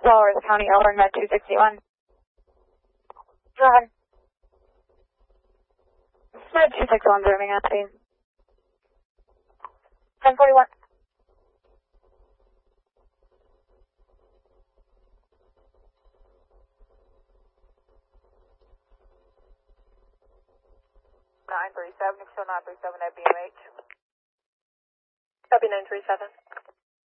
Flowers County, over Med 261. Go ahead. Med 261, zooming at scene. 1041. Show 937 at BMH. Copy 937.